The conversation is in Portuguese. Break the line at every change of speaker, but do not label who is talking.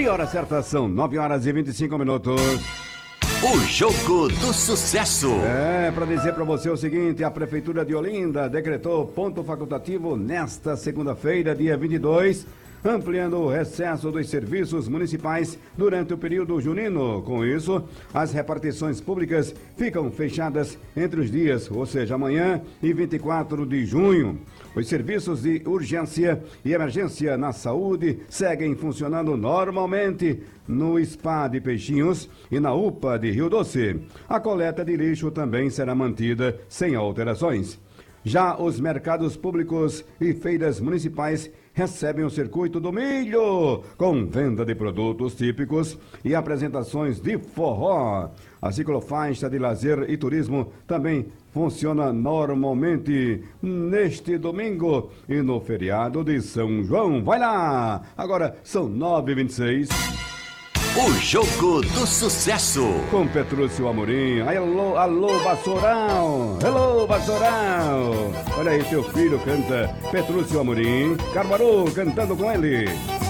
E a hora certa são 9 horas e 25 minutos.
O Jogo do Sucesso.
Para dizer para você o seguinte, a Prefeitura de Olinda decretou ponto facultativo nesta segunda-feira, dia 22, ampliando o recesso dos serviços municipais durante o período junino. Com isso, as repartições públicas ficam fechadas entre os dias, ou seja, amanhã e 24 de junho. Os serviços de urgência e emergência na saúde seguem funcionando normalmente no SPA de Peixinhos e na UPA de Rio Doce. A coleta de lixo também será mantida sem alterações. Já os mercados públicos e feiras municipais recebem o Circuito do Milho, com venda de produtos típicos e apresentações de forró. A ciclofaixa de lazer e turismo também funciona normalmente neste domingo e no feriado de São João. Vai lá! Agora são 9h26.
O Jogo do Sucesso.
Com Petrúcio Amorim. Alô, alô, Baçoral. Hello, Baçoral. Olha aí, teu filho canta Petrúcio Amorim. Carbarô cantando com ele.